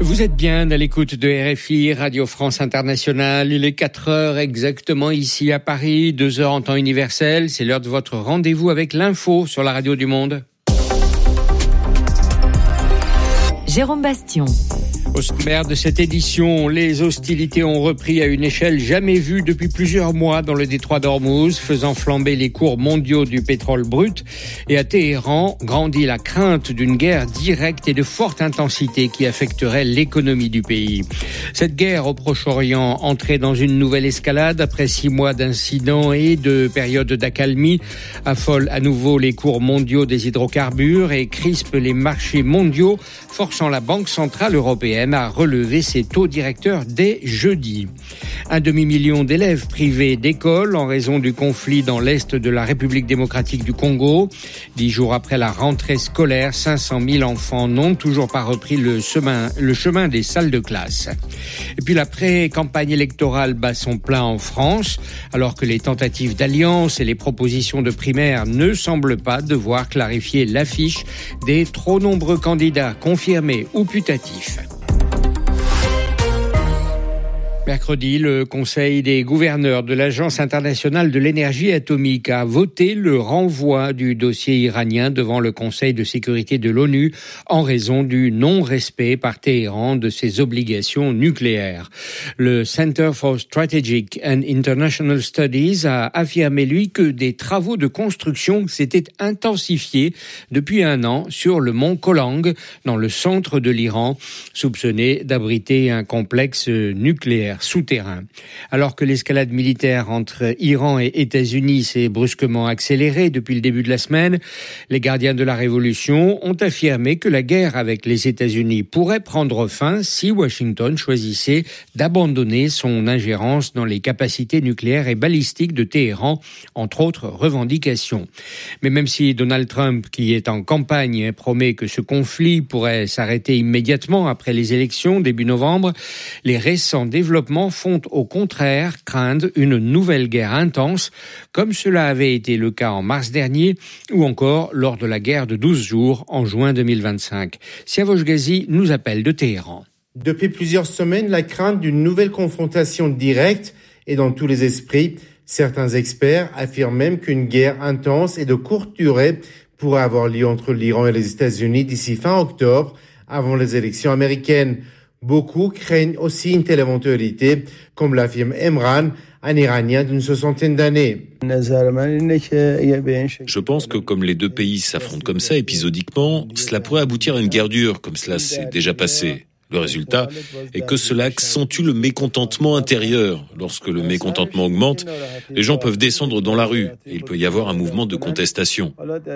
Vous êtes bien à l'écoute de RFI, Radio France Internationale. Il est 4 heures exactement ici à Paris, 2 heures en temps universel. C'est l'heure de votre rendez-vous avec l'info sur la radio du monde. Jérôme Bastion. Au sommaire de cette édition, les hostilités ont repris à une échelle jamais vue depuis plusieurs mois dans le détroit d'Ormuz, faisant flamber les cours mondiaux du pétrole brut. Et à Téhéran, grandit la crainte d'une guerre directe et de forte intensité qui affecterait l'économie du pays. Cette guerre au Proche-Orient entrait dans une nouvelle escalade après 6 mois d'incidents et de périodes d'accalmie, affole à nouveau les cours mondiaux des hydrocarbures et crispe les marchés mondiaux, forçant la Banque centrale européenne à relever ses taux directeurs dès jeudi. 1 demi-million d'élèves privés d'école en raison du conflit dans l'est de la République démocratique du Congo. 10 jours après la rentrée scolaire, 500 000 enfants n'ont toujours pas repris le chemin des salles de classe. Et puis la pré-campagne électorale bat son plein en France, alors que les tentatives d'alliance et les propositions de primaires ne semblent pas devoir clarifier l'affiche des trop nombreux candidats confirmés ou putatifs. Mercredi, le Conseil des gouverneurs de l'Agence internationale de l'énergie atomique a voté le renvoi du dossier iranien devant le Conseil de sécurité de l'ONU en raison du non-respect par Téhéran de ses obligations nucléaires. Le Center for Strategic and International Studies a affirmé, lui, que des travaux de construction s'étaient intensifiés depuis 1 an sur le mont Kolang, dans le centre de l'Iran, soupçonné d'abriter un complexe nucléaire souterrain. Alors que l'escalade militaire entre Iran et États-Unis s'est brusquement accélérée depuis le début de la semaine, les gardiens de la révolution ont affirmé que la guerre avec les États-Unis pourrait prendre fin si Washington choisissait d'abandonner son ingérence dans les capacités nucléaires et balistiques de Téhéran, entre autres revendications. Mais même si Donald Trump, qui est en campagne, promet que ce conflit pourrait s'arrêter immédiatement après les élections début novembre, les récents développements font au contraire craindre une nouvelle guerre intense, comme cela avait été le cas en mars dernier ou encore lors de la guerre de 12 jours en juin 2025. Siavosh Ghazi nous appelle de Téhéran. Depuis plusieurs semaines, la crainte d'une nouvelle confrontation directe est dans tous les esprits. Certains experts affirment même qu'une guerre intense et de courte durée pourrait avoir lieu entre l'Iran et les États-Unis d'ici fin octobre, avant les élections américaines. Beaucoup craignent aussi une telle éventualité, comme l'affirme Emran, un Iranien d'une 60aine d'années. Je pense que comme les deux pays s'affrontent comme ça épisodiquement, cela pourrait aboutir à une guerre dure, comme cela s'est déjà passé. Le résultat est que cela accentue le mécontentement intérieur. Lorsque le mécontentement augmente, les gens peuvent descendre dans la rue et il peut y avoir un mouvement de contestation.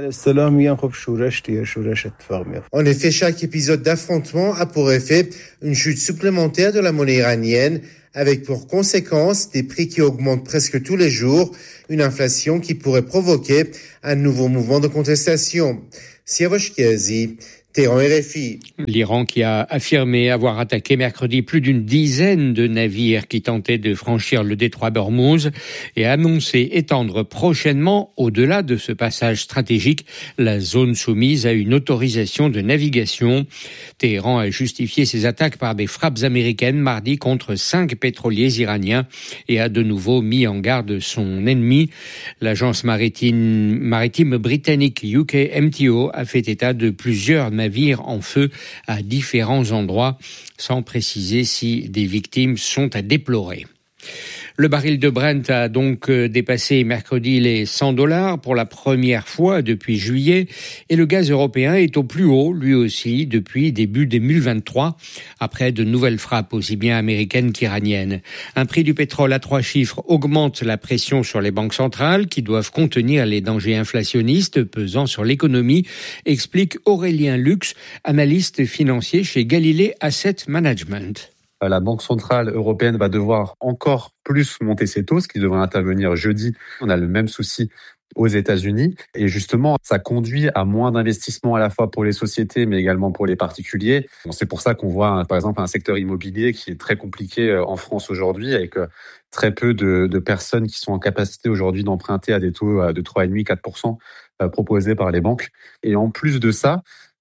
En effet, chaque épisode d'affrontement a pour effet une chute supplémentaire de la monnaie iranienne, avec pour conséquence des prix qui augmentent presque tous les jours, une inflation qui pourrait provoquer un nouveau mouvement de contestation. Siavosh Ghazi, Téhéran, RFI. L'Iran qui a affirmé avoir attaqué mercredi plus d'une dizaine de navires qui tentaient de franchir le détroit d'Ormuz et a annoncé étendre prochainement, au-delà de ce passage stratégique, la zone soumise à une autorisation de navigation. Téhéran a justifié ses attaques par des frappes américaines mardi contre 5 pétroliers iraniens et a de nouveau mis en garde son ennemi. L'agence maritime britannique UK MTO a fait état de plusieurs navires en feu à différents endroits, sans préciser si des victimes sont à déplorer. Le baril de Brent a donc dépassé mercredi les $100 pour la première fois depuis juillet et le gaz européen est au plus haut, lui aussi, depuis début 2023, après de nouvelles frappes aussi bien américaines qu'iraniennes. Un prix du pétrole à 3 chiffres augmente la pression sur les banques centrales qui doivent contenir les dangers inflationnistes pesant sur l'économie, explique Aurélien Lux, analyste financier chez Galilée Asset Management. La Banque centrale européenne va devoir encore plus monter ses taux, ce qui devrait intervenir jeudi. On a le même souci aux États-Unis. Et justement, ça conduit à moins d'investissements à la fois pour les sociétés, mais également pour les particuliers. C'est pour ça qu'on voit, par exemple, un secteur immobilier qui est très compliqué en France aujourd'hui, avec très peu de personnes qui sont en capacité aujourd'hui d'emprunter à des taux de 3,5-4% proposés par les banques. Et en plus de ça,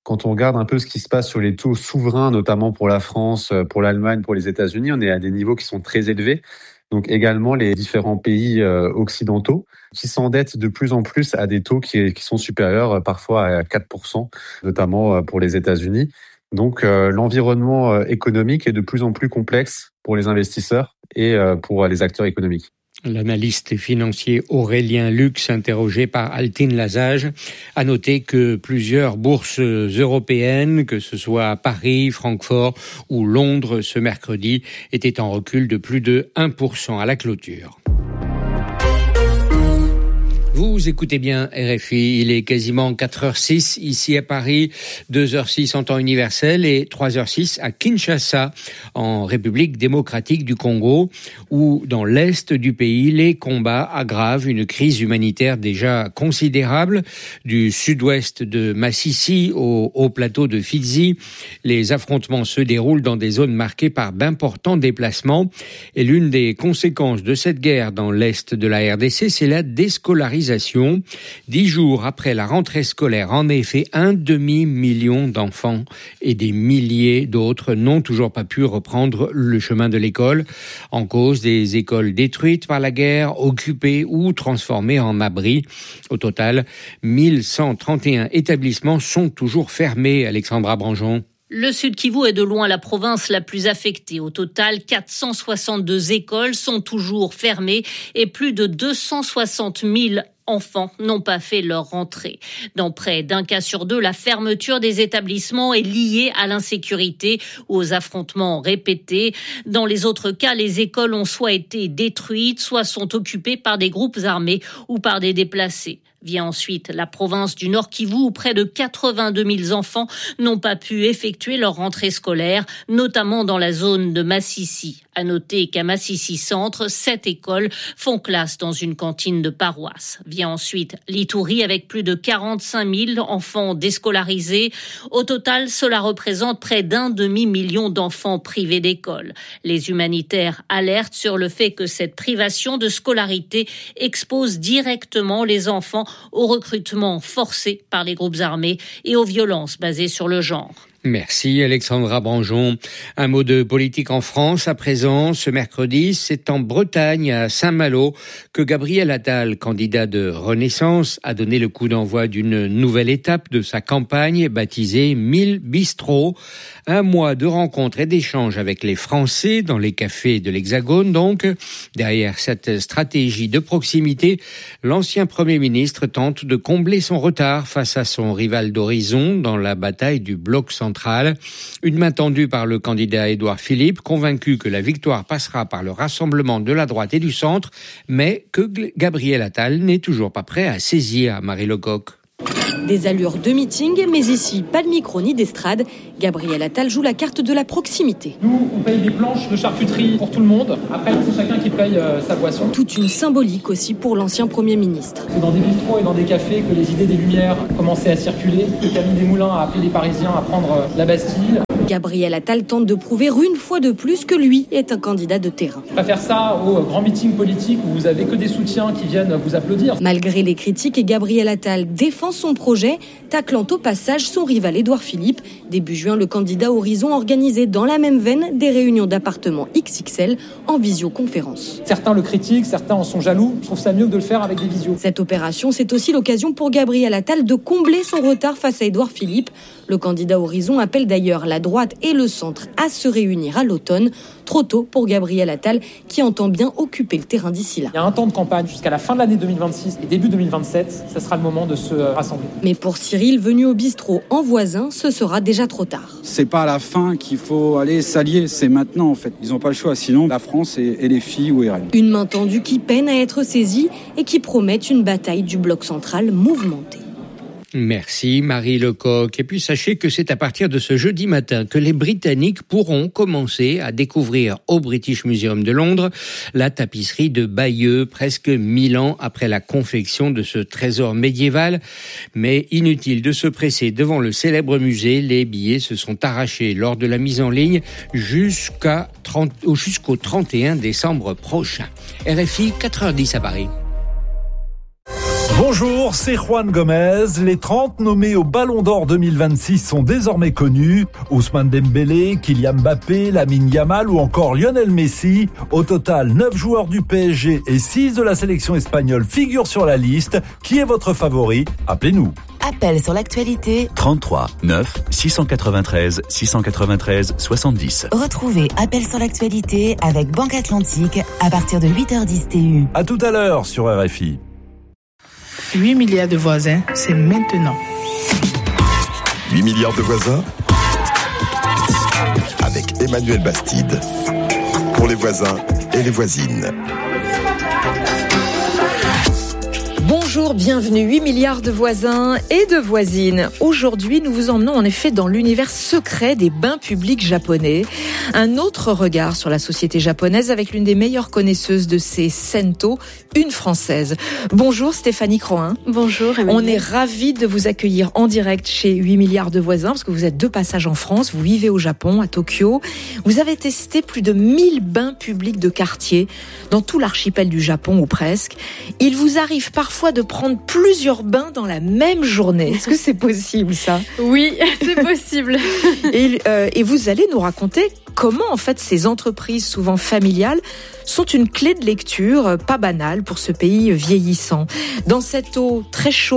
Quand on regarde un peu ce qui se passe sur les taux souverains, notamment pour la France, pour l'Allemagne, pour les États-Unis, on est à des niveaux qui sont très élevés. Donc également les différents pays occidentaux qui s'endettent de plus en plus à des taux qui sont supérieurs parfois à 4%, notamment pour les États-Unis. Donc l'environnement économique est de plus en plus complexe pour les investisseurs et pour les acteurs économiques. L'analyste financier Aurélien Lux, interrogé par Altine Lazage, a noté que plusieurs bourses européennes, que ce soit Paris, Francfort ou Londres ce mercredi, étaient en recul de plus de 1% à la clôture. Vous écoutez bien RFI, il est quasiment 4h06 ici à Paris, 2h06 en temps universel et 3h06 à Kinshasa, en République démocratique du Congo, où dans l'est du pays, les combats aggravent une crise humanitaire déjà considérable. Du sud-ouest de Massissi au haut plateau de Fizi, les affrontements se déroulent dans des zones marquées par d'importants déplacements. Et l'une des conséquences de cette guerre dans l'est de la RDC, c'est la déscolarisation. 10 jours après la rentrée scolaire, en effet, 1,5 million d'enfants et des milliers d'autres n'ont toujours pas pu reprendre le chemin de l'école. En cause des écoles détruites par la guerre, occupées ou transformées en abris. Au total, 1131 établissements sont toujours fermés. Alexandra Branjon. Le Sud Kivu est de loin la province la plus affectée. Au total, 462 écoles sont toujours fermées et plus de 260 000 enfants n'ont pas fait leur rentrée. Dans près d'un cas sur deux, la fermeture des établissements est liée à l'insécurité ou aux affrontements répétés. Dans les autres cas, les écoles ont soit été détruites, soit sont occupées par des groupes armés ou par des déplacés. Vient ensuite la province du Nord Kivu où près de 82 000 enfants n'ont pas pu effectuer leur rentrée scolaire, notamment dans la zone de Massissi. À noter qu'à Massissi Centre, 7 écoles font classe dans une cantine de paroisse. Vient ensuite l'Ituri avec plus de 45 000 enfants déscolarisés. Au total, cela représente près d'1,5 million d'enfants privés d'école. Les humanitaires alertent sur le fait que cette privation de scolarité expose directement les enfants au recrutement forcé par les groupes armés et aux violences basées sur le genre. Merci Alexandra Branjon. Un mot de politique en France à présent. Ce mercredi, c'est en Bretagne, à Saint-Malo, que Gabriel Attal, candidat de Renaissance, a donné le coup d'envoi d'une nouvelle étape de sa campagne baptisée 1000 bistrots. Un mois de rencontres et d'échanges avec les Français dans les cafés de l'Hexagone. Donc, derrière cette stratégie de proximité, l'ancien Premier ministre tente de combler son retard face à son rival d'horizon dans la bataille du bloc central. Une main tendue par le candidat Édouard Philippe, convaincu que la victoire passera par le rassemblement de la droite et du centre, mais que Gabriel Attal n'est toujours pas prêt à saisir. Marie Lecoq. Des allures de meeting, mais ici, pas de micro ni d'estrade. Gabriel Attal joue la carte de la proximité. Nous, on paye des planches de charcuterie pour tout le monde. Après, c'est chacun qui paye sa boisson. Toute une symbolique aussi pour l'ancien Premier ministre. C'est dans des bistrots et dans des cafés que les idées des Lumières commençaient à circuler, que Camille Desmoulins a appelé les Parisiens à prendre la Bastille. Gabriel Attal tente de prouver une fois de plus que lui est un candidat de terrain. Je préfère ça aux grands meetings politiques où vous avez que des soutiens qui viennent vous applaudir. Malgré les critiques, Gabriel Attal défend son projet, taclant au passage son rival Édouard Philippe. Début juin, le candidat Horizon organisait dans la même veine des réunions d'appartements XXL en visioconférence. Certains le critiquent, certains en sont jaloux. Je trouve ça mieux de le faire avec des visios. Cette opération, c'est aussi l'occasion pour Gabriel Attal de combler son retard face à Édouard Philippe. Le candidat Horizon appelle d'ailleurs la droite et le centre à se réunir à l'automne. Trop tôt pour Gabriel Attal qui entend bien occuper le terrain d'ici là. Il y a un temps de campagne jusqu'à la fin de l'année 2026 et début 2027. Ça sera le moment de se rassembler. Mais pour Cyril, venu au bistrot en voisin, ce sera déjà trop tard. C'est pas à la fin qu'il faut aller s'allier, c'est maintenant en fait. Ils n'ont pas le choix, sinon la France et les filles ou RN. Une main tendue qui peine à être saisie et qui promet une bataille du bloc central mouvementée. Merci Marie Lecoq. Et puis sachez que c'est à partir de ce jeudi matin que les Britanniques pourront commencer à découvrir au British Museum de Londres la tapisserie de Bayeux, presque 1000 ans après la confection de ce trésor médiéval. Mais inutile de se presser devant le célèbre musée, les billets se sont arrachés lors de la mise en ligne jusqu'au 31 décembre prochain. RFI, 4h10 à Paris. Bonjour, c'est Juan Gomez. Les 30 nommés au Ballon d'Or 2026 sont désormais connus. Ousmane Dembélé, Kylian Mbappé, Lamine Yamal ou encore Lionel Messi. Au total, 9 joueurs du PSG et 6 de la sélection espagnole figurent sur la liste. Qui est votre favori ? Appelez-nous. Appel sur l'actualité 33 9 693 693 70. Retrouvez Appel sur l'actualité avec Banque Atlantique à partir de 8h10 TU. À tout à l'heure sur RFI. 8 milliards de voisins, c'est maintenant. 8 milliards de voisins avec Emmanuel Bastide. Pour les voisins et les voisines. Bonjour, bienvenue, 8 milliards de voisins et de voisines. Aujourd'hui, nous vous emmenons en effet dans l'univers secret des bains publics japonais. Un autre regard sur la société japonaise avec l'une des meilleures connaisseuses de ces sento, une Française. Bonjour Stéphanie Croin. Bonjour Emmanuel. On est ravis de vous accueillir en direct chez 8 milliards de voisins parce que vous êtes de passage en France, vous vivez au Japon, à Tokyo. Vous avez testé plus de 1000 bains publics de quartier dans tout l'archipel du Japon ou presque. Il vous arrive parfois de prendre plusieurs bains dans la même journée. Est-ce que c'est possible, ça ? Oui, c'est possible. Et vous allez nous raconter comment, en fait, ces entreprises souvent familiales sont une clé de lecture pas banale pour ce pays vieillissant. Dans cette eau très chaude,